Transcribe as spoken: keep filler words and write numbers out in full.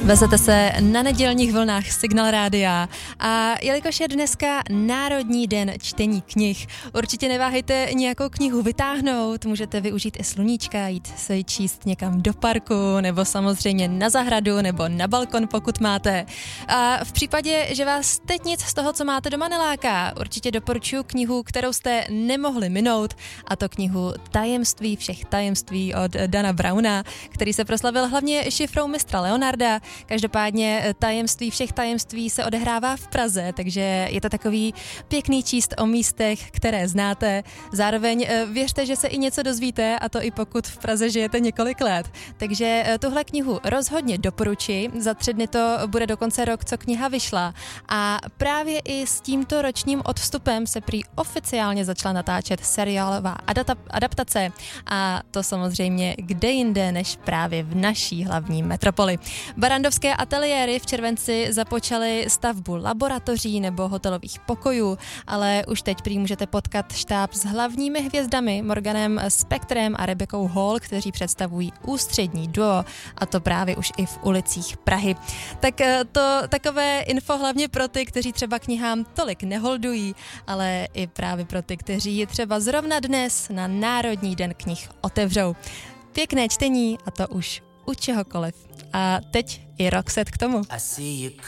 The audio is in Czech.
Vezete se na nedělních vlnách Signál Rádia a jelikož je dneska Národní den čtení knih, určitě neváhejte nějakou knihu vytáhnout, můžete využít i sluníčka, jít se číst někam do parku, nebo samozřejmě na zahradu, nebo na balkon, pokud máte. A v případě, že vás teď nic z toho, co máte doma neláká, určitě doporučuji knihu, kterou jste nemohli minout, a to knihu Tajemství všech tajemství od Dana Browna, který se proslavil hlavně šifrou mistra Leonarda. Každopádně Tajemství všech tajemství se odehrává v Praze, takže je to takový pěkný číst o místech, které znáte. Zároveň věřte, že se i něco dozvíte, a to i pokud v Praze žijete několik let. Takže tuhle knihu rozhodně doporučuji. Za tři dny to bude dokonce rok, co kniha vyšla. A právě i s tímto ročním odstupem se prý oficiálně začala natáčet seriálová adaptace. A to samozřejmě kde jinde, než právě v naší hlavní metropoli. Barandovské ateliéry v červenci započaly stavbu laboratoří nebo hotelových pokojů, ale už teď prý můžete potkat štáb s hlavními hvězdami Morganem Spectrem a Rebekou Hall, kteří představují ústřední duo, a to právě už i v ulicích Prahy. Tak to takové info hlavně pro ty, kteří třeba knihám tolik neholdují, ale i právě pro ty, kteří ji třeba zrovna dnes na Národní den knih otevřou. Pěkné čtení, a to už u čehokoliv. A teď i Roxette k tomu.